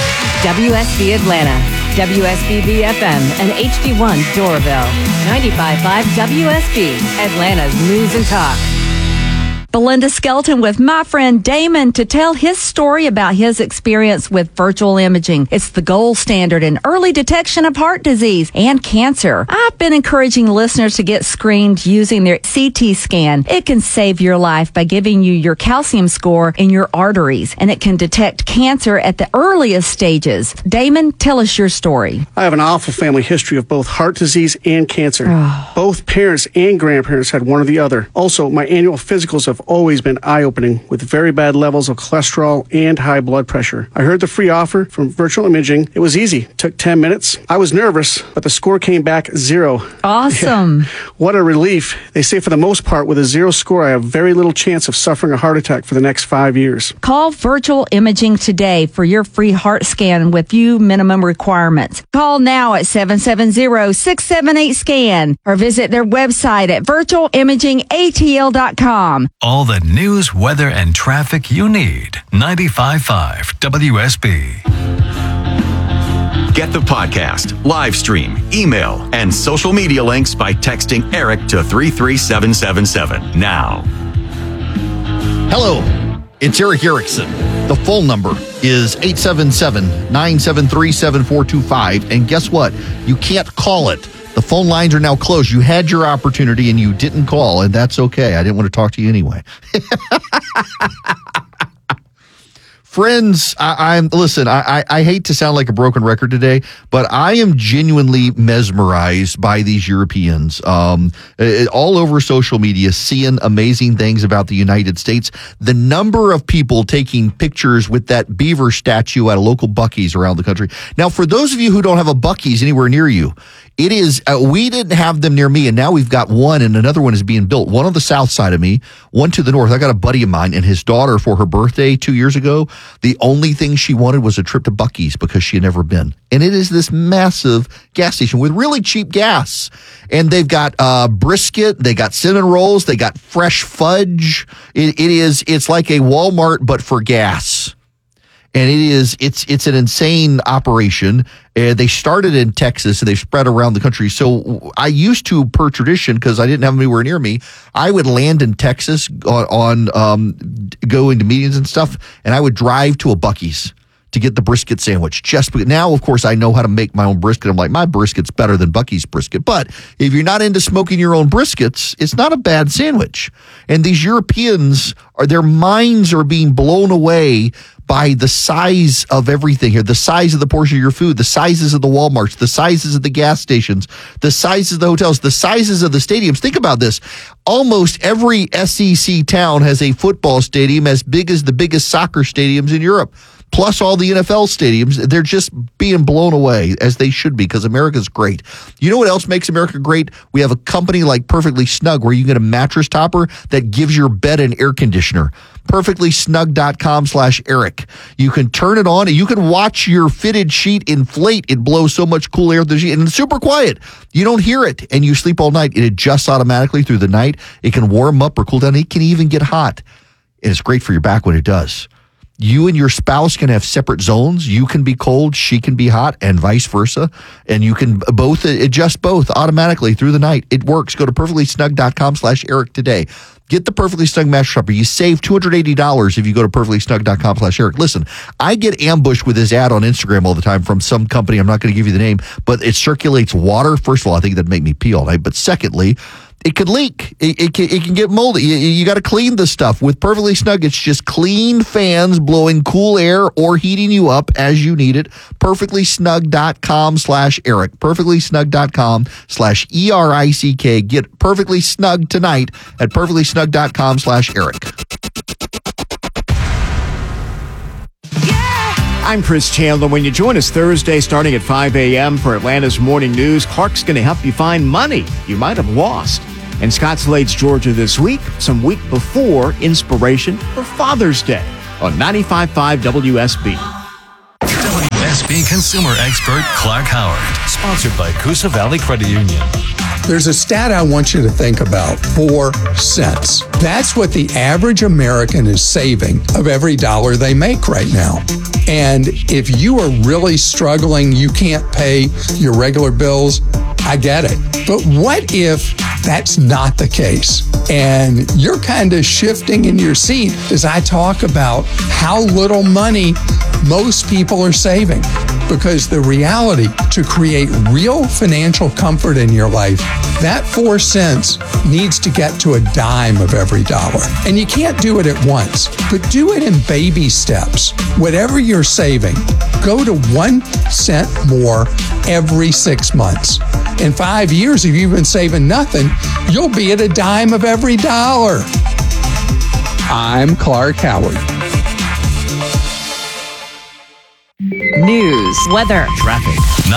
WSB Atlanta, WSB BFM, and HD1 Doraville. 95.5 WSB, Atlanta's News and Talk. Belinda Skelton with my friend Damon to tell his story about his experience with virtual imaging. It's the gold standard in early detection of heart disease and cancer. I've been encouraging listeners to get screened using their CT scan. It can save your life by giving you your calcium score in your arteries, and it can detect cancer at the earliest stages. Damon, tell us your story. I have an awful family history of both heart disease and cancer. Both parents and grandparents had one or the other. Also, my annual physicals have always been eye-opening with very bad levels of cholesterol and high blood pressure. I heard the free offer from virtual imaging. It was easy. It took 10 minutes. I was nervous, but the score came back 0. Awesome. Yeah. What a relief. They say for the most part, with a 0 score, I have very little chance of suffering a heart attack for the next 5 years. Call Virtual Imaging today for your free heart scan with few minimum requirements. Call now at 770-678-SCAN or visit their website at virtualimagingatl.com. All the news, weather, and traffic you need. 95.5 WSB. Get the podcast, live stream, email, and social media links by texting Eric to 33777 now. Hello, it's Eric Erickson. The phone number is 877-973-7425. And guess what? You can't call it. The phone lines are now closed. You had your opportunity and you didn't call, and that's okay. I didn't want to talk to you anyway. Friends, I hate to sound like a broken record today, but I am genuinely mesmerized by these Europeans. All over social media, seeing amazing things about the United States. The number of people taking pictures with that beaver statue at a local Buc-ee's around the country. Now, for those of you who don't have a Buc-ee's anywhere near you, it is, we didn't have them near me, and now we've got one, and another one is being built. One on the south side of me, one to the north. I got a buddy of mine and his daughter for her birthday 2 years ago. The only thing she wanted was a trip to Buc-ee's because she had never been. And it is this massive gas station with really cheap gas. And they've got brisket, they got cinnamon rolls, they got fresh fudge. It's like a Walmart, but for gas. And it's an insane operation. They started in Texas and they've spread around the country. So I used to, per tradition, because I didn't have them anywhere near me, I would land in Texas on going to meetings and stuff, and I would drive to a Buc-ee's to get the brisket sandwich. Just now, of course, I know how to make my own brisket. I'm like, my brisket's better than Buc-ee's brisket. But if you're not into smoking your own briskets, it's not a bad sandwich. And these Europeans, their minds are being blown away by the size of everything here, the size of the portion of your food, the sizes of the Walmarts, the sizes of the gas stations, the sizes of the hotels, the sizes of the stadiums. Think about this. Almost every SEC town has a football stadium as big as the biggest soccer stadiums in Europe. Plus all the NFL stadiums. They're just being blown away, as they should be, because America's great. You know what else makes America great? We have a company like Perfectly Snug where you get a mattress topper that gives your bed an air conditioner. PerfectlySnug.com/Eric. You can turn it on and you can watch your fitted sheet inflate. It blows so much cool air through the sheet, and it's super quiet. You don't hear it, and you sleep all night. It adjusts automatically through the night. It can warm up or cool down. It can even get hot. And it's great for your back when it does. You and your spouse can have separate zones. You can be cold, she can be hot, and vice versa. And you can both adjust both automatically through the night. It works. Go to perfectlysnug.com/Eric today. Get the Perfectly Snug mattress topper. You save $280 if you go to perfectlysnug.com/Eric. Listen, I get ambushed with this ad on Instagram all the time from some company. I'm not going to give you the name, but it circulates water. First of all, I think that'd make me pee all night. But secondly, it could leak. It can get moldy. You got to clean the stuff. With Perfectly Snug, it's just clean fans blowing cool air or heating you up as you need it. PerfectlySnug.com/Eric. PerfectlySnug.com/ERICK. Get Perfectly Snug tonight at PerfectlySnug.com/Eric. I'm Chris Chandler. When you join us Thursday starting at 5 a.m. for Atlanta's Morning News, Clark's going to help you find money you might have lost. In Scottsdale, Georgia this week, some week before inspiration for Father's Day on 95.5 WSB. WSB consumer expert Clark Howard, sponsored by Coosa Valley Credit Union. There's a stat I want you to think about, 4 cents. That's what the average American is saving of every dollar they make right now. And if you are really struggling, you can't pay your regular bills, I get it. But what if that's not the case? And you're kind of shifting in your seat as I talk about how little money most people are saving. Because the reality, to create real financial comfort in your life, that 4 cents needs to get to a dime of every dollar. And you can't do it at once, but do it in baby steps. Whatever you're saving, go to 1 cent more every 6 months. In 5 years, if you've been saving nothing, you'll be at a dime of every dollar. I'm Clark Howard. News, weather, Traffic.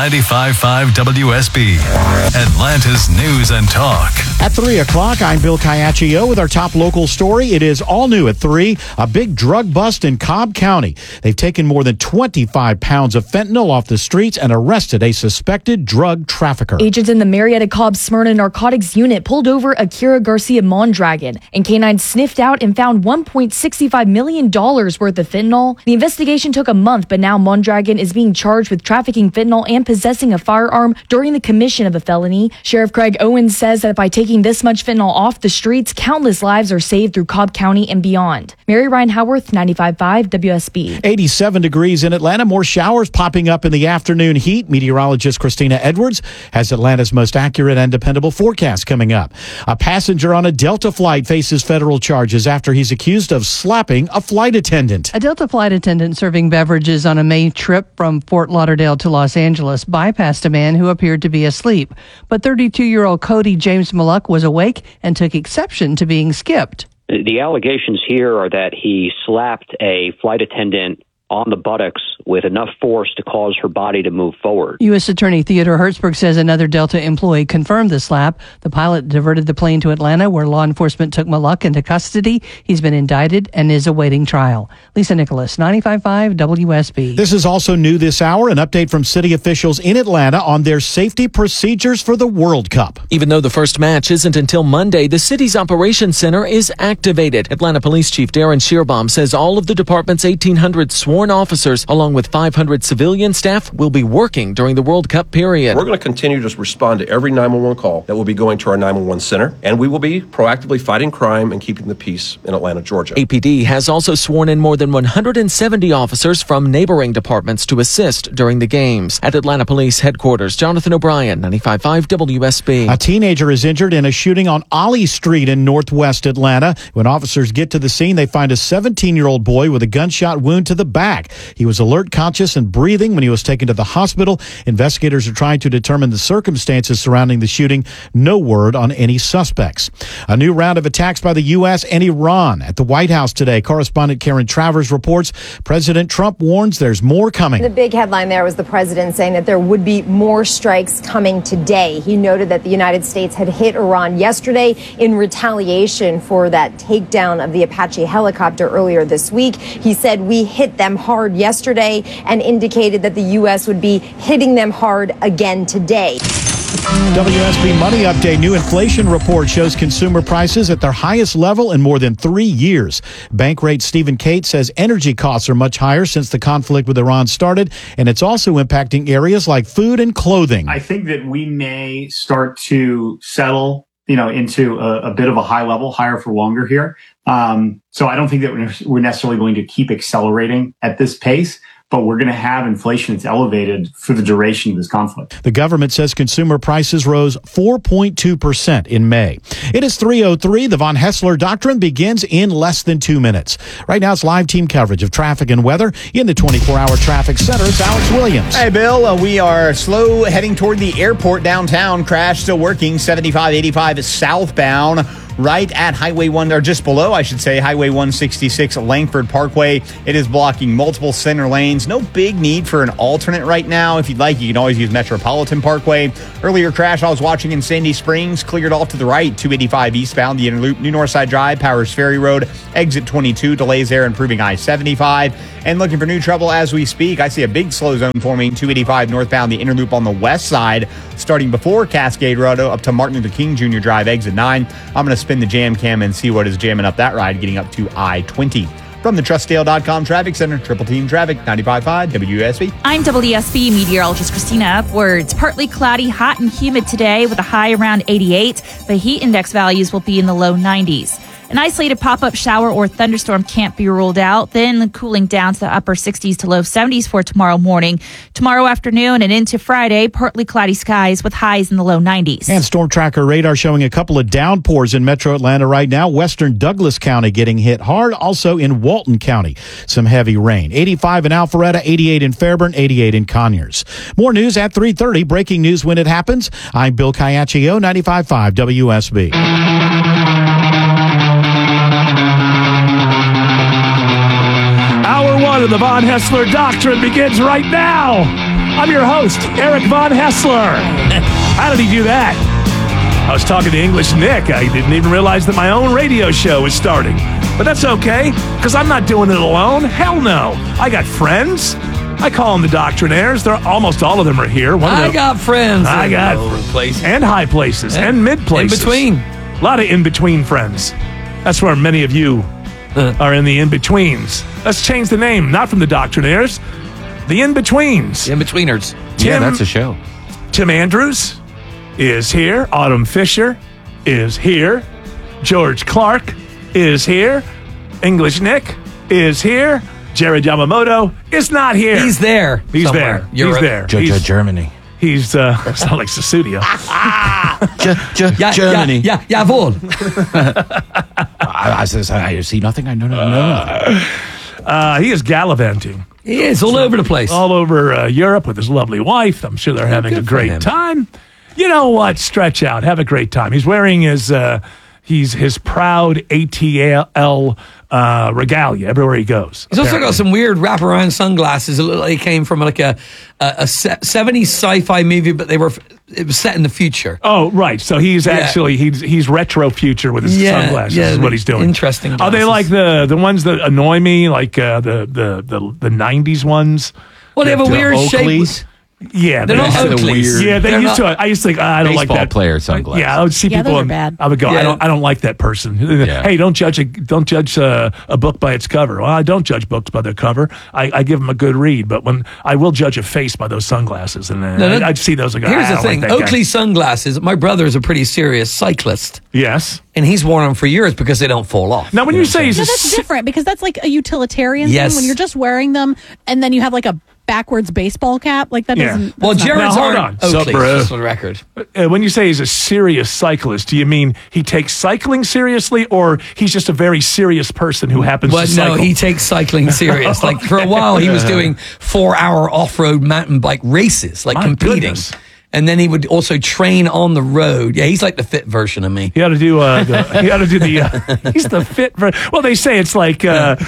95.5 WSB. Atlanta's News and Talk. At 3 o'clock, I'm Bill Caiaccio with our top local story. It is all new at 3. A big drug bust in Cobb County. They've taken more than 25 pounds of fentanyl off the streets and arrested a suspected drug trafficker. Agents in the Marietta Cobb Smyrna Narcotics Unit pulled over Akira Garcia Mondragon, and canines sniffed out and found $1.65 million worth of fentanyl. The investigation took a month, but now Mondragon is being charged with trafficking fentanyl and possessing a firearm during the commission of a felony. Sheriff Craig Owens says that by taking this much fentanyl off the streets, countless lives are saved through Cobb County and beyond. Mary Ryan Howarth, 95.5 WSB. 87 degrees in Atlanta. More showers popping up in the afternoon heat. Meteorologist Christina Edwards has Atlanta's most accurate and dependable forecast coming up. A passenger on a Delta flight faces federal charges after he's accused of slapping a flight attendant. A Delta flight attendant serving beverages on a May trip from Fort Lauderdale to Los Angeles bypassed a man who appeared to be asleep. But 32-year-old Cody James Malluck was awake and took exception to being skipped. The allegations here are that he slapped a flight attendant on the buttocks with enough force to cause her body to move forward. U.S. Attorney Theodore Hertzberg says another Delta employee confirmed the slap. The pilot diverted the plane to Atlanta, where law enforcement took Malluck into custody. He's been indicted and is awaiting trial. Lisa Nicholas, 95.5 WSB. This is also new this hour, an update from city officials in Atlanta on their safety procedures for the World Cup. Even though the first match isn't until Monday, the city's operations center is activated. Atlanta Police Chief Darren Shearbaum says all of the department's 1,800 sworn officers, along with 500 civilian staff, will be working during the World Cup period. We're going to continue to respond to every 911 call that will be going to our 911 center, and we will be proactively fighting crime and keeping the peace in Atlanta, Georgia. APD has also sworn in more than 170 officers from neighboring departments to assist during the games. At Atlanta Police Headquarters, Jonathan O'Brien, 95.5 WSB. A teenager is injured in a shooting on Ollie Street in northwest Atlanta. When officers get to the scene, they find a 17-year-old boy with a gunshot wound to the back. He was alert, conscious, and breathing when he was taken to the hospital. Investigators are trying to determine the circumstances surrounding the shooting. No word on any suspects. A new round of attacks by the U.S. and Iran at the White House today. Correspondent Karen Travers reports President Trump warns there's more coming. The big headline there was the president saying that there would be more strikes coming today. He noted that the United States had hit Iran yesterday in retaliation for that takedown of the Apache helicopter earlier this week. He said, "We hit them hard yesterday," and indicated that the U.S. would be hitting them hard again today. WSB Money Update. New inflation report shows consumer prices at their highest level in more than 3 years. Bankrate Stephen Kate says energy costs are much higher since the conflict with Iran started, and it's also impacting areas like food and clothing. I think that we may start to settle, into a bit of a high level, higher for longer here. So I don't think that we're necessarily going to keep accelerating at this pace. but we're going to have inflation that's elevated for the duration of this conflict. The government says consumer prices rose 4.2% in May. It is 3:03. The Von Hessler Doctrine begins in less than 2 minutes. Right now, it's live team coverage of traffic and weather in the 24-hour traffic center. It's Alex Williams. Hey, Bill, we are slow heading toward the airport downtown. Crash still working. 7585 is southbound. Right at Highway 1, or just below, I should say, Highway 166 Langford Parkway. It is blocking multiple center lanes. No big need for an alternate right now. If you'd like, you can always use Metropolitan Parkway. Earlier crash I was watching in Sandy Springs, cleared off to the right, 285 eastbound, the inner loop, New Northside Drive, Powers Ferry Road, exit 22, delays there, improving I-75. And looking for new trouble as we speak, I see a big slow zone forming, 285 northbound, the inner loop on the west side, starting before Cascade Road up to Martin Luther King Jr. Drive, exit 9. I'm going to spin the jam cam and see what is jamming up that ride, getting up to I-20. From the TrustDale.com Traffic Center, Triple Team Traffic, 95.5 WSB. I'm WSB meteorologist Christina Upwards. Partly cloudy, hot and humid today with a high around 88. The heat index values will be in the low 90s. An isolated pop-up shower or thunderstorm can't be ruled out. Then cooling down to the upper 60s to low 70s for tomorrow morning. Tomorrow afternoon and into Friday, partly cloudy skies with highs in the low 90s. And Storm Tracker radar showing a couple of downpours in metro Atlanta right now. Western Douglas County getting hit hard. Also in Walton County, some heavy rain. 85 in Alpharetta, 88 in Fairburn, 88 in Conyers. More news at 3:30. Breaking news when it happens. I'm Bill Caiaccio, 95.5 WSB. Of the Von Hessler Doctrine begins right now. I'm your host, Eric Von Hessler. How did he do that? I was talking to English Nick. I didn't even realize that my own radio show was starting. But that's okay, because I'm not doing it alone. Hell no. I got friends. I call them the Doctrinaires. They're almost all of them are here. I got friends. I got places. And high places. And mid places. In between. A lot of in-between friends. That's where many of you are in the in-betweens. Let's change the name, not from the Doctrinaires, the in-betweens. The in-betweeners. Yeah, that's a show. Tim Andrews is here. Autumn Fisher is here. George Clark is here. English Nick is here. Jared Yamamoto is not here. He's there. He's somewhere. there. He's there. He's Germany. He's, sounds like Susudio. Germany. Jawohl. I see nothing. I know nothing. He is gallivanting. He is all over the place. All over Europe with his lovely wife. I'm sure they're having a great time. You know what? Stretch out. Have a great time. He's wearing his proud ATL regalia everywhere he goes. He's also got some weird wraparound sunglasses. It looked like he came from like a 70s sci-fi movie, but it was set in the future. Oh, right. So he's actually he's retro future with his sunglasses. Is what he's doing. Interesting glasses. Are they like the ones that annoy me, like the 90s ones? Well, they have a weird shape. Yeah, they're not Oakleys. Yeah, they used to. I used to think I don't like that player sunglasses. Yeah, I would see people. Those are bad. I would go. Yeah. I don't like that person. Hey, don't judge a book by its cover. Well, I don't judge books by their cover. I give them a good read, but when I will judge a face by those sunglasses, and I'd see those. And go, here's the thing: Oakley sunglasses. My brother is a pretty serious cyclist. Yes, and he's worn them for years because they don't fall off. Now, when you say that's different because that's like a utilitarian Yes. thing when you're just wearing them, and then you have like a backwards baseball cap like that doesn't. Well, Jared's hold on. Oakley, just for the record. When you say he's a serious cyclist, do you mean he takes cycling seriously, or he's just a very serious person who happens to cycle? No, he takes cycling serious. Like for a while, he was doing 4-hour off-road mountain bike races, like competing. Goodness. And then he would also train on the road. Yeah, he's like the fit version of me. He ought to do. He's the fit version. Well, they say it's like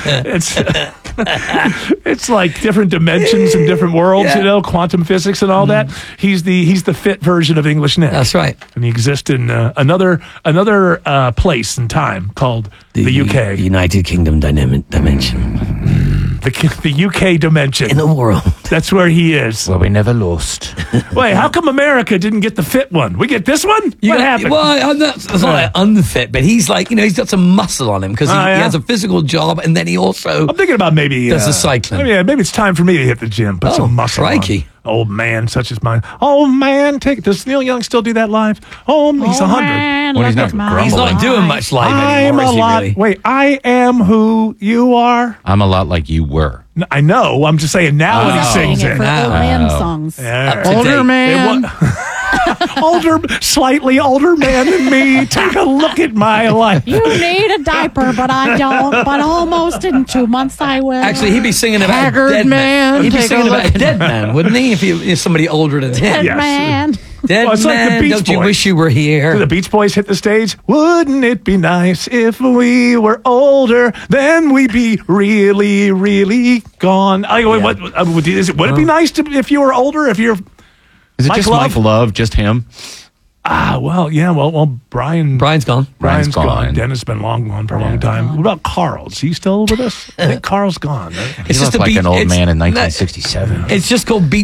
it's like different dimensions and different worlds. You know, quantum physics and all that. He's the fit version of English Nick. That's right. And he exists in another place and time called the UK, United Kingdom dimension. The UK dimension in the world. That's where he is. Well, we never lost. Wait, how come America didn't get the fit one? We get this one? What happened? Well, it's not like unfit, but he's like, he's got some muscle on him because he has a physical job, and then he also. I'm thinking about maybe does the cycling. Maybe it's time for me to hit the gym. Put some muscle crikey. on. Old man, such as mine. Oh man, does Neil Young still do that live? He's 100. Well, he's not doing much live anymore. I am who you are. I'm a lot like you were. I know. I'm just saying now when he sings Sing it it. for old man songs. Yeah. Older man. Slightly older man than me. Take a look at my life. You need a diaper, but I don't. But almost in 2 months I will. Actually, he'd be singing about Haggard a dead man. He'd be take a singing about a look. dead man, wouldn't he? If somebody older than him. Dead Yes. man. Dead Well, it's like the man, Beach don't you Boys. wish you were Do here? the Beach Boys hit the stage? Wouldn't it be nice if we were older? Then we'd be really, really gone. Would it be nice if you were older? If you're Is it Mike just Love? Mike Love, just him? Well, Brian's gone. Brian's gone. Dennis has been gone for a long time. What about Carl? Is he still with us? I think Carl's gone. Right? He looked like an old man in 1967. It's just called Beach